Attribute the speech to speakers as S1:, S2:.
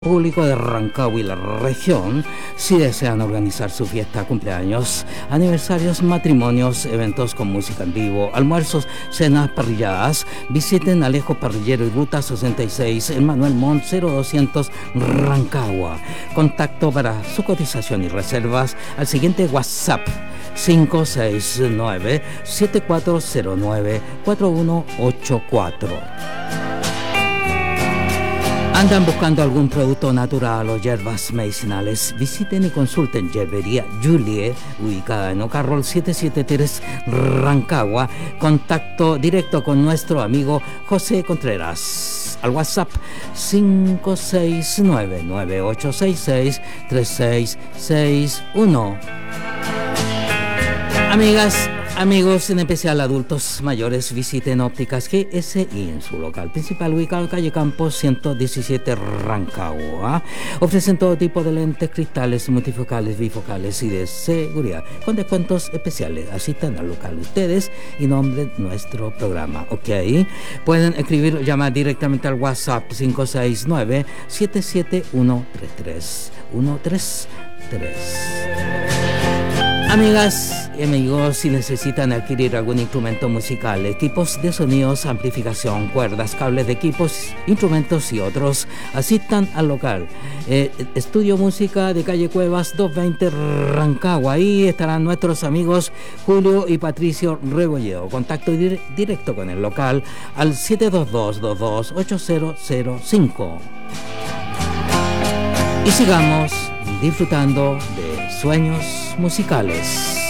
S1: Público de Rancagua y la región, si desean organizar su fiesta, cumpleaños, aniversarios, matrimonios, eventos con música en vivo, almuerzos, cenas, parrilladas, visiten Alejo Parrillero y Ruta 66 en Manuel Montt 0200 Rancagua. Contacto para su cotización y reservas al siguiente WhatsApp: 569-7409-4184. ¿Andan buscando algún producto natural o hierbas medicinales? Visiten y consulten Hierbería Julie, ubicada en Ocarrol 773 Rancagua. Contacto directo con nuestro amigo José Contreras al WhatsApp 569-9866-3661. Amigas, amigos, en especial adultos mayores, visiten Ópticas GSI en su local principal, ubicado en calle Campos 117 Rancagua. Ofrecen todo tipo de lentes, cristales, multifocales, bifocales y de seguridad, con descuentos especiales. Asistan al local ustedes y nombren nuestro programa, ¿ok? Pueden escribir o llamar directamente al WhatsApp 569-771-133. Amigas y amigos, si necesitan adquirir algún instrumento musical, equipos de sonidos, amplificación, cuerdas, cables de equipos, instrumentos y otros, asistan al local. Estudio Música de calle Cuevas 220 Rancagua. Ahí estarán nuestros amigos Julio y Patricio Rebolledo. Contacto directo con el local al 722-22-8005. Y sigamos disfrutando de sueños musicales.